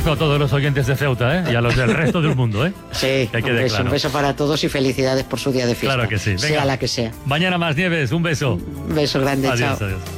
beso a todos los oyentes de Ceuta, ¿eh? Y a los del resto del mundo, ¿eh? Sí, un beso para todos y felicidades por su día de fiesta. Claro que sí. Venga. Sea la que sea. Mañana más, Nieves, un beso. Un beso grande, adiós, chao. Adiós.